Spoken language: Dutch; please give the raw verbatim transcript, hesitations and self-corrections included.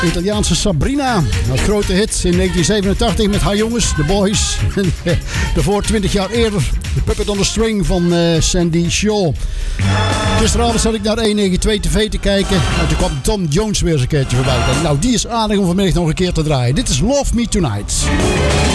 Italiaanse Sabrina. Een grote hit in negentien zevenentachtig met haar jongens, The Boys. Daarvoor twintig jaar eerder The Puppet on the String van uh, Sandy Shaw. Gisteravond zat ik naar honderdnegenentwintig tv te kijken. En toen kwam Tom Jones weer eens een keertje voorbij. Nou, die is aardig om vanmiddag nog een keer te draaien. Dit is Love Me Tonight.